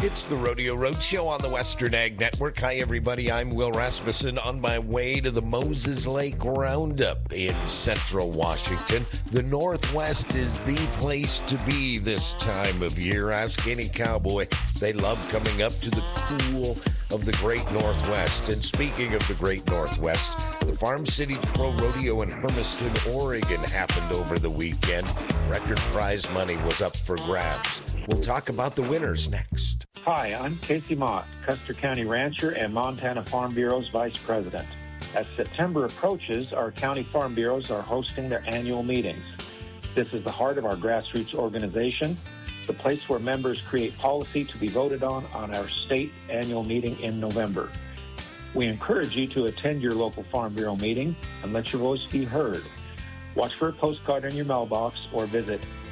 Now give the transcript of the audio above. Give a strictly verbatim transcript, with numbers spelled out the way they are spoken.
It's the Rodeo Roadshow on the Western Ag Network. Hi, everybody. I'm Will Rasmussen on my way to the Moses Lake Roundup in central Washington. The Northwest is the place to be this time of year. Ask any cowboy. They love coming up to the cool of the Great Northwest. And speaking of the Great Northwest, the Farm City Pro Rodeo in Hermiston, Oregon happened over the weekend. Record prize money was up for grabs. We'll talk about the winners next. Hi, I'm Casey Mott, Custer County Rancher and Montana Farm Bureau's Vice President. As September approaches, our county farm bureaus are hosting their annual meetings. This is the heart of our grassroots organization, the place where members create policy to be voted on on our state annual meeting in November. We encourage you to attend your local Farm Bureau meeting and let your voice be heard. Watch for a postcard in your mailbox or visit